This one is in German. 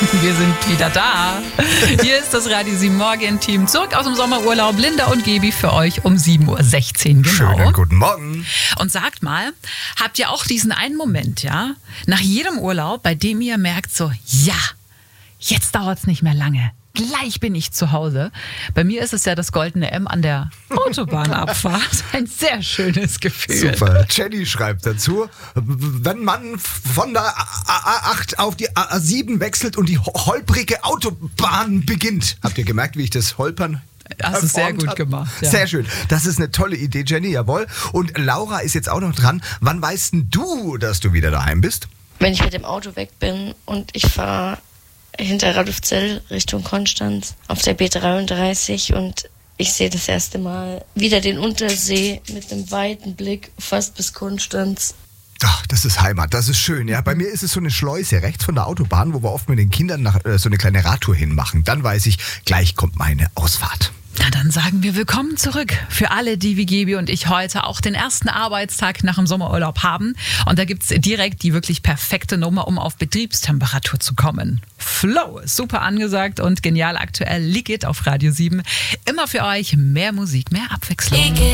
Wir sind wieder da. Hier ist das Radio 7 Morgen-Team zurück aus dem Sommerurlaub. Linda und Gebi für euch um 7.16 Uhr. Genau. Schönen guten Morgen. Und sagt mal, habt ihr auch diesen einen Moment, ja, nach jedem Urlaub, bei dem ihr merkt so, ja, jetzt dauert's nicht mehr lange. Gleich bin ich zu Hause. Bei mir ist es ja das goldene M an der Autobahnabfahrt. Ein sehr schönes Gefühl. Super. Jenny schreibt dazu, wenn man von der A8 auf die A7 wechselt und die holprige Autobahn beginnt. Habt ihr gemerkt, wie ich das Holpern Hast du sehr gut gemacht. Ja. Sehr schön. Das ist eine tolle Idee, Jenny, jawohl. Und Laura ist jetzt auch noch dran. Wann weißt denn du, dass du wieder daheim bist? Wenn ich mit dem Auto weg bin und ich fahre hinter Radolfzell Richtung Konstanz auf der B33 und ich sehe das erste Mal wieder den Untersee mit einem weiten Blick fast bis Konstanz. Ach, das ist Heimat, das ist schön. Ja, bei mir ist es so eine Schleuse rechts von der Autobahn, wo wir oft mit den Kindern so eine kleine Radtour hinmachen. Dann weiß ich, gleich kommt meine Ausfahrt. Na, dann sagen wir willkommen zurück für alle, die wie Gebi und ich heute auch den ersten Arbeitstag nach dem Sommerurlaub haben. Und da gibt's direkt die wirklich perfekte Nummer, um auf Betriebstemperatur zu kommen. Flow ist super angesagt und genial aktuell. Liegt auf Radio 7. Immer für euch mehr Musik, mehr Abwechslung.